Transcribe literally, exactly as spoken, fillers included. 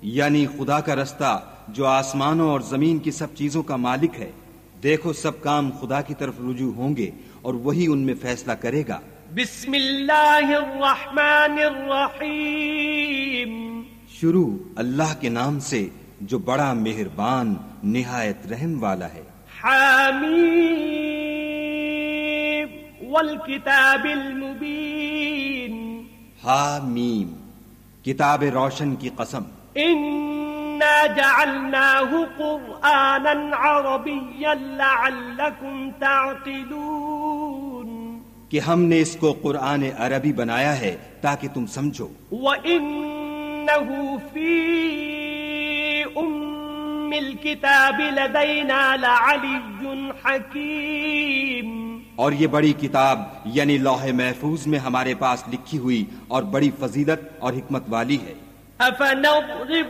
یعنی خدا کا رستہ جو آسمانوں اور زمین کی سب چیزوں کا مالک ہے. دیکھو سب کام خدا کی طرف رجوع ہوں گے اور وہی ان میں فیصلہ کرے گا. بسم اللہ الرحمن الرحیم. شروع اللہ کے نام سے جو بڑا مہربان نہایت رحم والا ہے. حامیم والکتاب المبین. حامیم کتاب روشن کی قسم. انا جعلناه قرآنا عربیا لعلکم تعقلون. کہ ہم نے اس کو قرآن عربی بنایا ہے تاکہ تم سمجھو. وَإِنَّهُ فِي أُمِّ الْكِتَابِ لَدَيْنَا لَعَلِيٌّ حَكِيمٌ. اور یہ بڑی کتاب یعنی لوح محفوظ میں ہمارے پاس لکھی ہوئی اور بڑی فضیلت اور حکمت والی ہے. أَفَنَضْرِبُ